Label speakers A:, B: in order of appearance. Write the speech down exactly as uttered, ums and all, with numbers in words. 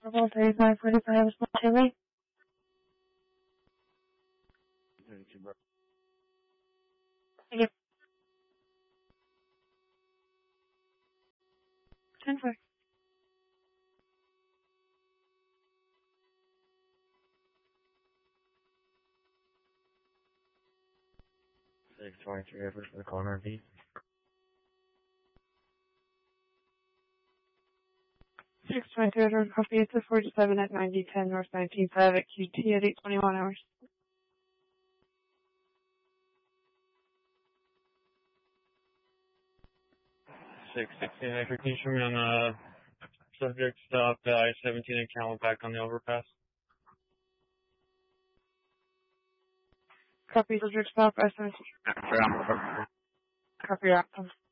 A: Level thirty-five forty-five is Chile.
B: thirty-two, bro.
A: Thank you. ten four.
B: six twenty-three, effort for the call R V.
A: six twenty-three, Edward Coffee, it's a forty-seven at ninety ten North nineteenth Ave at Q T at eight twenty-one hours.
B: six sixteen, effort, can you show me on uh, subject stopped uh, I seventeen and Camelback on the overpass?
A: Copy, subject stop, I seventeen.
B: Yeah,
A: Copy, outcome.